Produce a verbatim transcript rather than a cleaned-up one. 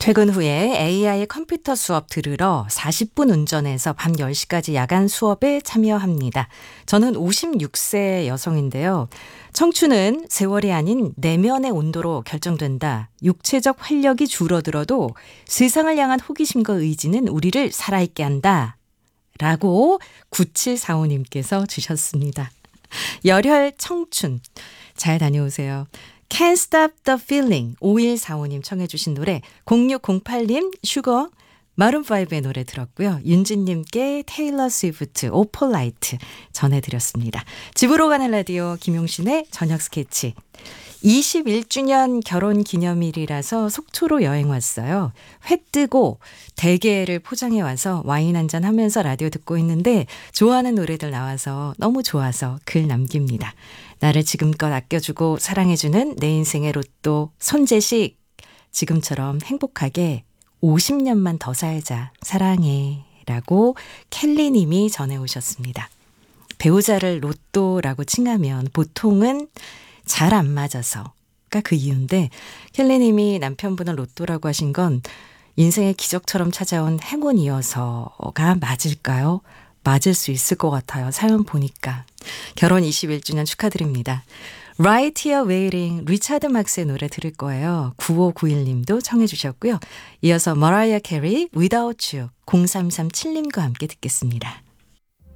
퇴근 후에 에이아이 컴퓨터 수업 들으러 사십 분 운전해서 밤 열 시까지 야간 수업에 참여합니다. 저는 오십육 세 여성인데요. 청춘은 세월이 아닌 내면의 온도로 결정된다. 육체적 활력이 줄어들어도 세상을 향한 호기심과 의지는 우리를 살아있게 한다. 라고 구칠사오 님께서 주셨습니다. 열혈 청춘. 잘 다녀오세요. Can't Stop the Feeling 오일사오 님 청해 주신 노래, 공육공팔 님 슈거, 마룬파이브의 노래 들었고요. 윤진님께 테일러 스위프트 오폴라이트 전해드렸습니다. 집으로 가는 라디오 김용신의 저녁 스케치. 이십일 주년 결혼 기념일이라서 속초로 여행 왔어요. 회 뜨고 대게를 포장해 와서 와인 한잔 하면서 라디오 듣고 있는데 좋아하는 노래들 나와서 너무 좋아서 글 남깁니다. 나를 지금껏 아껴주고 사랑해주는 내 인생의 로또 손재식. 지금처럼 행복하게 오십 년만 더 살자. 사랑해. 라고 켈리님이 전해오셨습니다. 배우자를 로또라고 칭하면 보통은 잘 안 맞아서가 그 이유인데, 켈리님이 남편분을 로또라고 하신 건 인생의 기적처럼 찾아온 행운이어서가 맞을까요? 맞을 수 있을 것 같아요. 사연 보니까. 결혼 이십일 주년 축하드립니다. Right Here Waiting, 리차드 막스의 노래 들을 거예요. 구오구일 님도 청해 주셨고요. 이어서 머라이어 캐리 Without You 공삼삼칠 님과 함께 듣겠습니다.